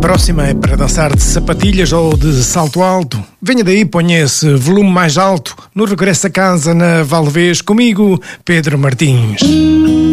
próxima é para dançar de sapatilhas ou de salto alto. Venha daí, ponha esse volume mais alto no regresso a casa na Valvez comigo, Pedro Martins.